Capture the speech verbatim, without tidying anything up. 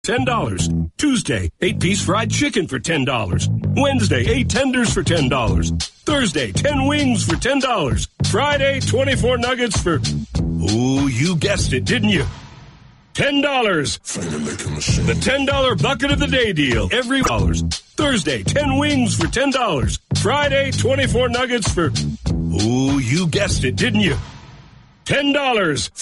ten dollars. Tuesday, eight-piece fried chicken for ten dollars. Wednesday, eight tenders for ten dollars. Thursday, ten wings for ten dollars. Friday, twenty-four nuggets for... Ooh, you guessed it, didn't you? ten dollars. The ten dollar bucket of the day deal. Every dollars. Thursday, ten wings for ten dollars. Friday, twenty-four nuggets for... Ooh, you guessed it, didn't you? ten dollars.